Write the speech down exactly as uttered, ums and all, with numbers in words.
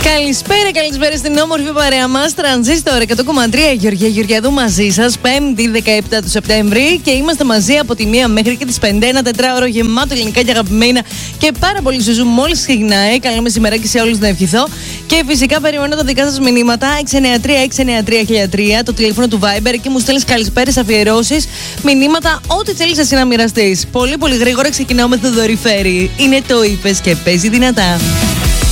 Καλησπέρα, καλησπέρα στην όμορφη παρέα μας. Τρανζίστορ εκατό κόμμα τρία, Γεωργία Γεωργιαδού μαζί σας. Πέμπτη δεκαεπτά του Σεπτέμβρη και είμαστε μαζί από τη μία μέχρι και τις πέντε. Ένα τετράωρο γεμάτο ελληνικά και αγαπημένα και πάρα πολύ ζουζού μόλις ξεκινάει. Καλό μεσημεράκι σε όλους να ευχηθώ. Και φυσικά περιμένω τα δικά σας μηνύματα. έξι εννιά τρία έξι εννιά τρία χίλια τρία, το τηλέφωνο του Viber, και μου στέλνεις καλησπέρες, αφιερώσεις, μηνύματα, ό,τι θέλεις εσύ να μοιραστείς. Πολύ πολύ γρήγορα ξεκινάω με το δορυφέρι. Είναι το είπες και παίζει δυνατά.